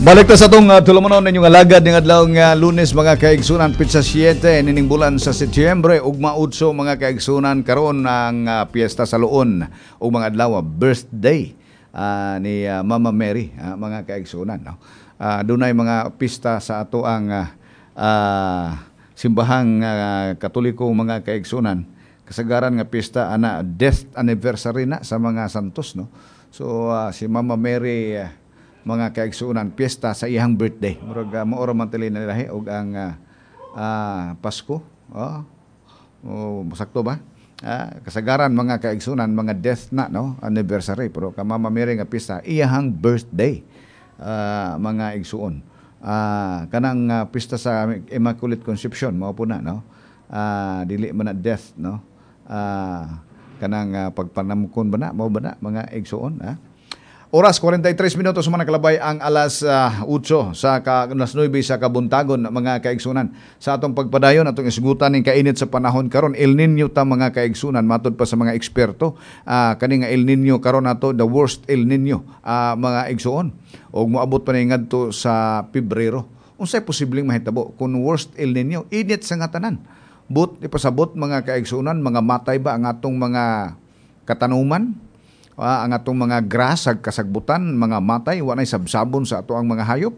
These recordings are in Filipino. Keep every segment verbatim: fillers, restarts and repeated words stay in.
Balik ta sa itong uh, tulumanon ninyong alagad ng adlaw nga Lunes mga kaigsunan pitsa siyete nining bulan sa Setyembre ug mautso mga kaigsunan karon ang uh, piyesta sa Luon ug mga adlaw birthday uh, ni uh, Mama Mary uh, mga kaigsunan no. Uh, dunay mga pista sa ato ang uh, uh, simbahang uh, Katoliko mga kaigsunan kasagaran nga pista ana death anniversary na sa mga santos no. So uh, si Mama Mary uh, mga kaigsunan piyesta sa iyang birthday murag uh, maoro man tili na lahi og ang uh, uh, Pasko oh oh sakto ba uh, kasagaran mga kaigsunan mga death na no anniversary pero ka Mama Mary nga piyesta iyang birthday uh, mga igsuon uh, kanang uh, piyesta sa Immaculate Conception mao po na no uh, dili man na death no uh, kanang uh, pagpanamkon ba na mao ba na mga igsuon ha. Oras forty-three minutos man nakalabay ang alas uh, eight sa ka, alas nine sa kabuntagon mga kaigsunan. Sa atong pagpadayon atong isgutan ning kainit sa panahon karon El Nino ta mga kaigsunan matud pa sa mga eksperto uh, kani nga El Nino karon nato the worst El Nino uh, mga igsuon og moabot pa ni ngadto sa Pebrero. Unsay posibleng mahitabo kung worst El Nino init sa ngatanan. But ipasabot mga kaigsunan mga matay ba ang atong mga katanuman? Uh, ang atong mga grass ag kasagbutan, mga matay, wanay sabsabon sa ato ang mga hayop.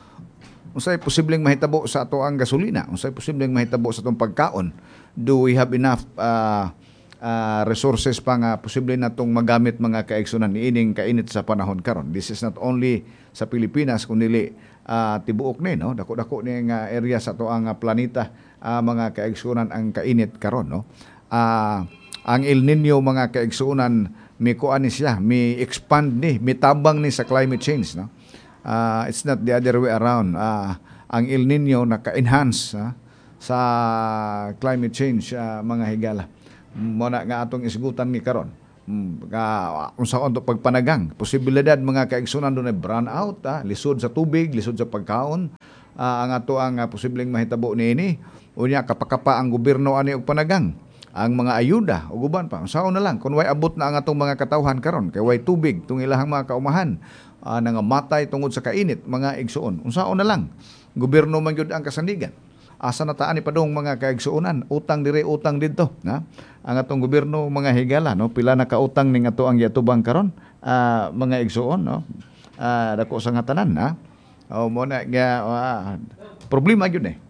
Unsay posibleng mahitabo sa ato ang gasolina? Unsay posibleng mahitabo sa atong pagkaon? Do we have enough uh, uh, resources pa nga posible natong magamit mga kaigsunan niining kainit sa panahon karon? This is not only sa Pilipinas kundi uh, tibuok ni no, dako-dako ni nga area sa ato ang planeta uh, mga kaigsunan ang kainit karon no. Uh, ang El Nino mga kaigsunan mi kuan ni siya, mi expand ni, mi tabang ni sa climate change no. Uh, it's not the other way around. Uh, ang El Nino naka-enhance uh, sa climate change uh, mga higala. Mo na nga atong isgutan ni karon. Ka unsaon to pagpanagang, posibilidad mga kaigsunan dunay brown out, uh, lisod sa tubig, lisod sa pagkaon. Uh, ang ato ang uh, posibleng mahitabo niini unya kapakapa ang gobyerno ani og panagang. Ang mga ayuda o guban pa unsaon na lang kun way abot na ang atong mga katawhan karon kay way tubig tung ilahang mga kaumahan uh, nangamatay tungod sa kainit mga igsuon unsaon na lang gobyerno man gyud ang kasandigan asa na taan ni padong mga kaigsuonan utang dire utang didto na ang atong gobyerno mga higala no pila na ka utang ning ato ang yatubang karon uh, mga igsuon no uh, dako sa ngatanan na o mo na nga uh, problema gyud eh.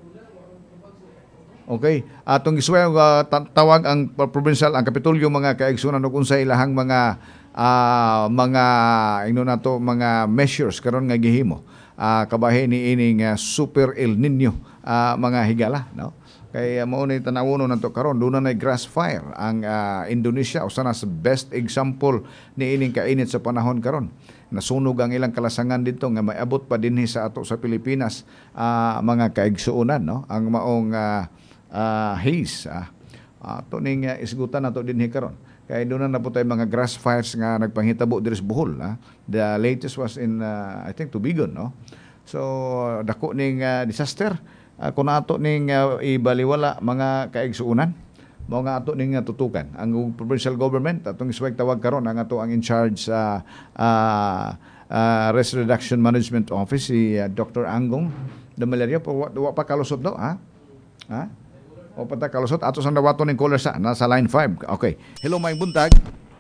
Okay, atong gisway uh, tawag ang provincial ang Kapitolyo mga kaigsunan ug unsay ilahang mga uh, mga ino nato mga measures karon nga gihimo uh, kabahin ni ining uh, Super El Nino uh, mga higala no kay uh, mao ni tanawon nato karon duna nay grass fire ang uh, Indonesia usa na sa best example ni ining kainit sa panahon karon nasunog ang ilang kalasangan dito nga maabot pa dinhi sa ato sa Pilipinas uh, mga kaigsuonan no ang maong uh, Uh, haze ah uh, ato ning uh, isgutan nato dinhi karon kay doon na po tayo mga grass fires nga nagpanghitabo diri sa Bohol ah. The latest was in uh, I think Tubigon no so dako ning uh, disaster uh, kun ato ning uh, ibaliwala mga kaigsuonan mao nga ato ning uh, tutukan ang provincial government atong iswag tawag karon ang ato ang in charge sa uh, uh, uh, Risk Reduction Management Office si uh, Doctor Angong de Malaria pa wa pa kalusot do ha ha o pata kalusot ato sa dawaton ning caller sa nasa line five. Okay. Hello, may buntag.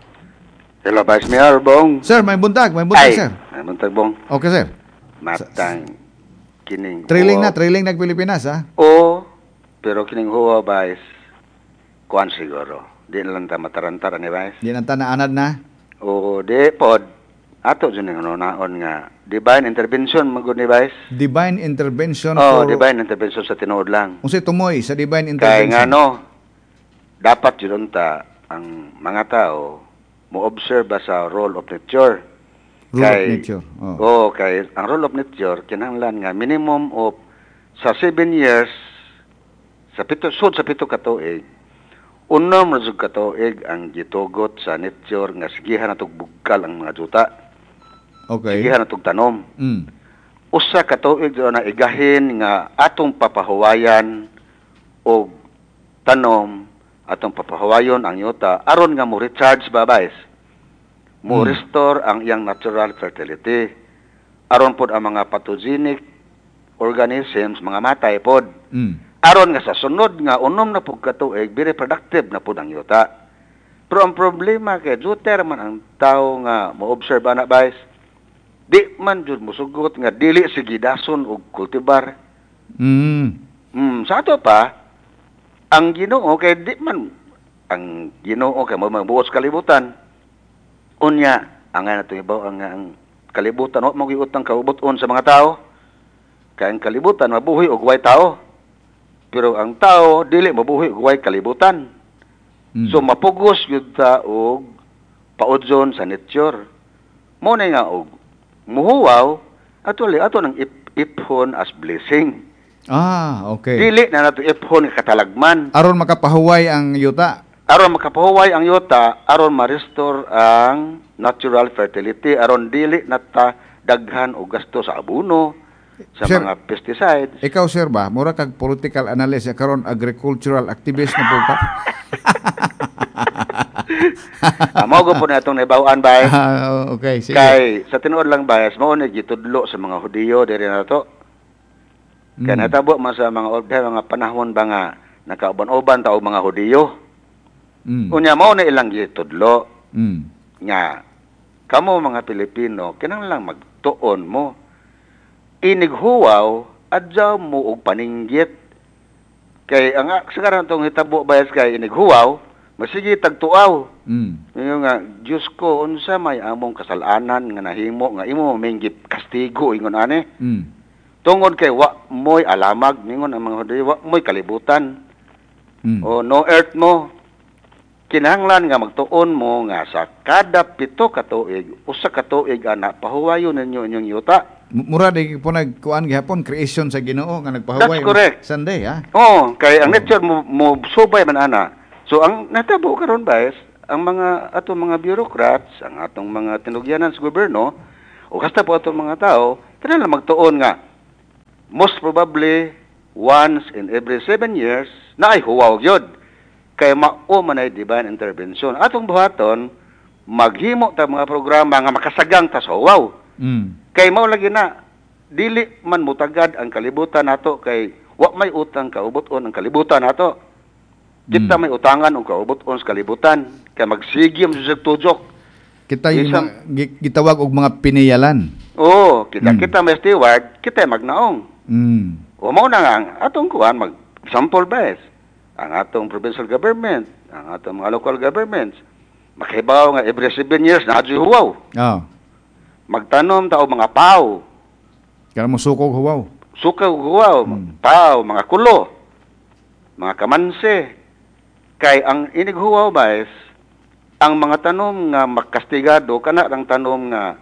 Hello, Vice Mayor Bong. Sir, may buntag, may buntag, Ay, sir. May buntag Bong. Okay, sir. Matang kining trailing na, trailing nag Pilipinas, ha? Oo, pero kining huwa, Vice, kuan siguro. Di na lang ta matarantar ni Vice. Di na ta naanad na? Oo, di pod. Ato dyan yung naon nga. Divine intervention, magod ni Vice. Divine intervention oh, for... divine intervention sa tinuod lang. Kung si tumoy sa divine intervention. Kaya nga no, dapat yun ta ang mga tao mo-observe sa role of nature. Rule kay, of nature. Oh. oh, kay ang role of nature, kinahanglan nga minimum of sa seven years, sa pito, sud sa pito katuig, unom rasug katuig ang gitugot sa nature nga sigihan natog bugkal ang mga juta. Okay. Sigihan natog tanom. Mm. Usa ka tuig na igahin nga atong papahuwayan og tanom atong papahuwayon ang yuta aron nga mo recharge babais. Mo mm. restore ang iyang natural fertility. aron pod ang mga pathogenic organisms mga matay pod. Mm. Aron nga sa sunod nga unom na pud ka tuig very productive na pud ang yuta. Pero ang problema kay Juter man ang tao nga mo-observe ana guys. Di man jud musugot nga dili sige dason og kultibar. Mm. Mm, sa ato pa ang Ginoo kay di man ang Ginoo kay mo magbuos kalibutan. Unya ang nga nato ibaw ang, ang kalibutan wa mo giutang kaubuton sa mga tao. Kay ang kalibutan mabuhi og way tao. Pero ang tao dili mabuhi og way kalibutan. Mm. So mapugos gyud ta og paudyon sa nature. Mo na nga og muhuwaw ato li ato nang ip, iphon as blessing. Ah, okay. Dili na nato iphon nga katalagman. Aron makapahuway ang yuta. Aron makapahuway ang yuta, aron ma-restore ang natural fertility, aron dili nata daghan og gasto sa abono, sa Sir, mga pesticides. Ikaw sir ba, mura kag political analyst karon agricultural activist na po ka? Amo go po na itong naibawan ba? Ah, okay, sige. Kay sa tinuod lang bayas mao ni gitudlo sa mga Hudiyo diri na to. Kaya Mm. natabo man sa mga old mga panahon ba nga nakauban-uban ta og mga Hudiyo. Mm. Unya mao na ilang gitudlo Mm. nga kamo mga Pilipino kinahanglan magtuon mo inighuwaw adyaw mo og paninggit kay ang sa karon tong hitabo bayas kay inighuwaw masigi tagtuaw. Mm. Ngayon nga, Diyos ko, unsa may among kasalanan nga nahimo, nga imo minggip kastigo, ingon ane. Mm. Tungod kay, wa mo'y alamag, ingon ang mga Hudiyo, wa mo'y kalibutan. Mm. O no earth mo. Kinahanglan nga magtuon mo nga sa kada pito ka tuig, usa ka tuig ana, pahuwayon ninyo inyong yuta. M- Mura di po nagkuan gihapon creation sa Ginoo nga nagpahuway. That's correct. Sunday, ha? Oo, kay ang nature mo, mo subay man ana. So ang natabo karon guys, ang mga atong mga bureaucrats, ang atong mga tinugyanan sa gobyerno, o kasta po atong mga tao, kinahanglan magtuon nga most probably once in every seven years na ay huwaw gyud. Kay mao man ay divine intervention. Atong buhaton maghimo ta mga programa nga makasagang ta sa huwaw. Mm. Kay mao lagi na dili man mutagad ang kalibutan nato kay wa may utang kaubuton ang kalibutan nato. Kita Mm. may utangan og kaubuton sa kalibutan kay magsigim sa tujok. Kita yung Isang- mga- gi- gitawag og mga piniyalan. Oo, kita Mm. kita may steward, kita magnaong. Mm. O mao na nga ang atong kuan mag sample base. Ang atong provincial government, ang atong mga local governments makahibaw nga every seven years na adyo huwaw. Oh. Magtanom ta og mga pao, Kaya mo sukog huwaw. sukaw huwaw, Mm. pao, mga kulo, mga kamanse. Kay ang inighuwaw ba is, ang mga tanom nga makastigado, kana ang tanom nga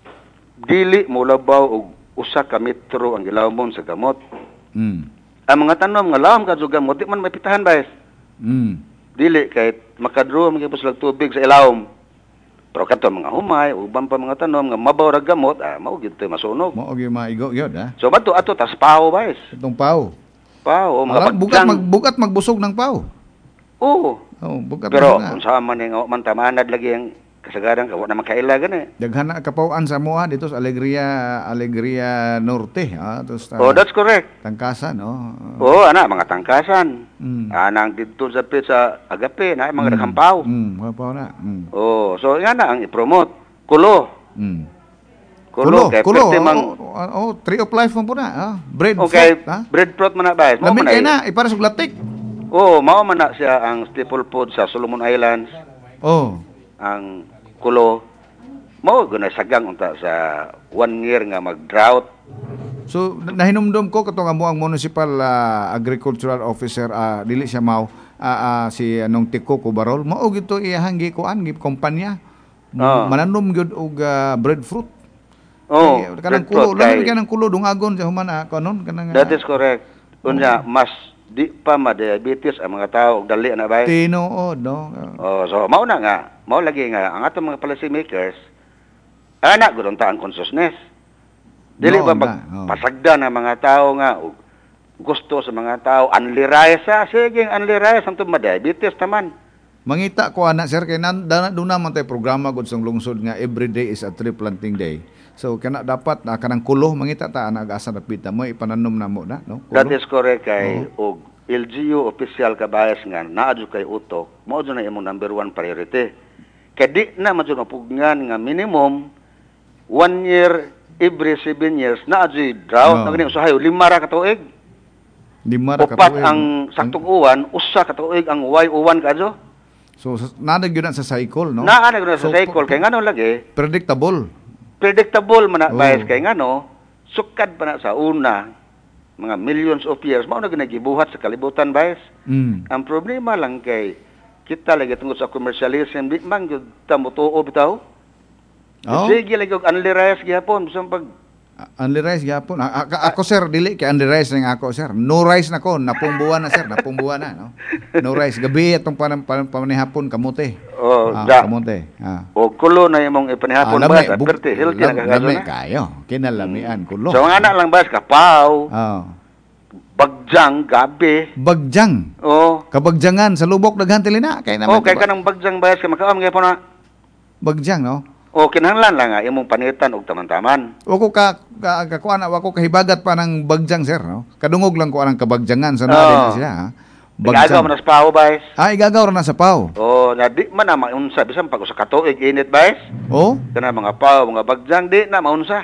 dili mo labaw og usa ka metro ang gilawmon sa gamot. Mm. Ang mga tanom nga lawom ka sa gamot, di man may pitahan ba is? Mm. Dili, kay makadro magiging lag tubig sa ilawom. Pero kato mga humay, uban pa mga tanom nga mabaw ra gamot, ah, mao gyud tay masunog. Mo og yung mga igo yun, ha? So bato ato tas pao ba is? Itong pau. Pao, o mga Alam, bugat, bagjang. mag, bugat magbusog ng pau. Oo. Oh, bugat Pero na. kung saan man nga man tamanad lagi ang kasagaran ka, wala naman kaila gani. Daghan na kapawan sa Moa dito sa Alegria, Alegria Norte, ha? Tos, Oh, that's correct. Tangkasan, no? Oo, ana mga tangkasan. Mm. Anang dito sa pit sa agape na mga Mm. naghampaw. Mm, kapaw na. Mm. Oh, so nga na ang i-promote. Kulo. Mm. Kulo, kay kulo. pwede mang Oh, oh, oh, tree of life mo po na, ha? Bread okay, fruit, ha? breadfruit man na ba? Mao Lamin man kayo ay- na, ipara sa glatik. Oo, mao man na siya ang staple food sa Solomon Islands, Oh. ang kulo. Mao guna sagang unta sa one year nga mag-drought. So na- nahinumdum ko kato nga mo ang municipal ah, agricultural officer ah, dili siya mao ah, ah, si anong Tiko Kubarol mao gito iyahang gikuan gi kumpanya. Ah. Mananom gyud og ah, breadfruit. Oh, Eh, kanang breadfruit kulo, lamin kay- kanang kulo dungagon sa human ah, kanon kanang That is correct. Unya, mas di pa ma-diabetes ang mga tao og dali na ba? tinuod no. Oh, so mao na nga, mao lagi nga ang atong mga policy makers ana gudon ta ang consciousness. Dili Mao ba na, oh. magpasagda ng mga tao nga og gusto sa mga tao anliray sa sige anliray sa tong ma-diabetes taman. Mangita ko ana sir kay nan dana duna man tay programa gud sa lungsod nga every day is a tree planting day. So kana dapat na kanang kulo mangita ta nag-asa napita mo ipananom na mo na no. That is correct kay og L G U official ka bias nga naadyo kay utok mao jud na imong number one priority. Kay di na man jud mapugngan nga minimum one year every seven years naadyo drought Oh. na gani usahay lima ra ka tuig. Lima ra ka Upat tuig. ang saktong uwan, usa ka tuig ang Y O one kadyo. So sa- nadag yun na sa cycle no. Naa na gud sa So, cycle kay ngano lagi predictable. predictable man na Oh. bias kay ngano sukad pa na sa una mga millions of years mao na ginagibuhat sa kalibutan bias. Mm. Ang problema lang kay kita lagi tungod sa commercialism di man gyud ta motuo bitaw. Oh. Sige lagi og unli rice gyapon bisan pag Unli rice gyapon. A- a- ako sir dili kay unli rice ning ako sir. No rice na ko, napungbuan na sir, napungbuan na no. No rice gabi atong pan pan panihapon kamote. oh Ah, da kamote. Ah. o kulo na imong ipanihapon Ah, ba lami, sa bug- perti healthy na lam- kagaso lami na. kayo. Kinalamian kulo. So ang anak lang ba kapaw, Oh. bagjang, gabi. Bagjang. Oh, Kabagjangan sa lubok daghan tilina kay naman. oh kay diba? kanang bagjang bayas ka makaam gyapon na. Bagjang no. O kinahanglan lang nga imong panitan og taman-taman. Wako ka, ka, ka kuan wako kahibagat pa ng bagjang sir no. Kadungog lang ko anang kabagjangan sa Oo. natin na siya. Ha? Igagaw man sa paho bayas. Ah, igagaw ra na sa pau. Oh, na di man na maunsa bisan pag usa ka tuig init bayas. Oh? Kana mga paho, mga bagjang di na maunsa.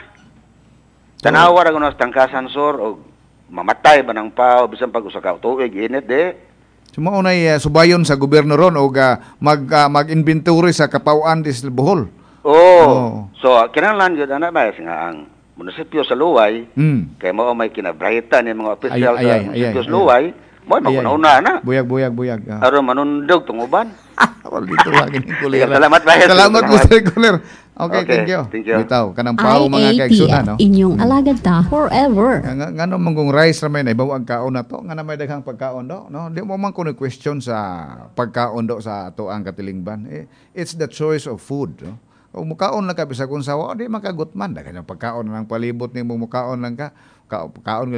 Tanawa ra kuno sa tangkasan sor og mamatay ba ng paho bisan pag usa ka tuig init di. Sumo unay uh, subayon sa gobyerno ron og uh, mag uh, mag-inventory sa kapauan dis Bohol. Oh. Oo. So kinahanglan gyud ana bayas nga ang munisipyo sa Luway Mm. kay mao may kinabrightan ni mga opisyal Ay, ay, sa ay, munisipyo ay, sa Luway, mo Ay, ay. maguna na. Buyag buyag buyag. Ah. Aron manundog tong uban. Wala dito wagin yung kulir. Salamat, Bayan. Salamat Salamat. Mister Kulir. Okay, Okay, thank you. thank you. Bitaw kanang pao mga kaigsunan no. inyong alagad ta forever. Nga ngano man kung rice ra may naibawag kaon na to nga na may daghang pagkaon do no di mo man kuno question sa pagkaon do sa ato ang katilingban. Eh, it's the choice of food no. Kung mukaon lang ka bisa kung sawa di makagutman daghan ang pagkaon nang palibot nimo mukaon lang ka ka, kaon